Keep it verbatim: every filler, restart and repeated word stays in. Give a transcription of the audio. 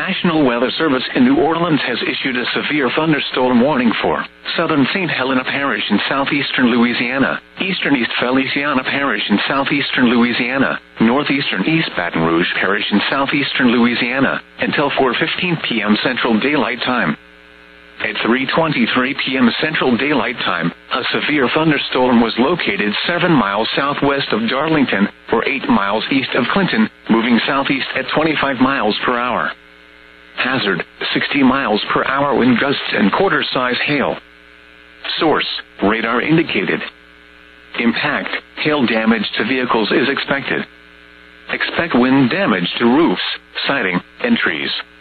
National Weather Service in New Orleans has issued a severe thunderstorm warning for southern Saint Helena Parish in southeastern Louisiana, eastern East Feliciana Parish in southeastern Louisiana, northeastern East Baton Rouge Parish in southeastern Louisiana, until four fifteen p.m. Central Daylight Time. At three twenty-three p.m. Central Daylight Time, a severe thunderstorm was located seven miles southwest of Darlington, or eight miles east of Clinton, moving southeast at twenty-five miles per hour. Hazard, sixty miles per hour wind gusts and quarter-size hail. Source, radar indicated. Impact, hail damage to vehicles is expected. Expect wind damage to roofs, siding, and trees.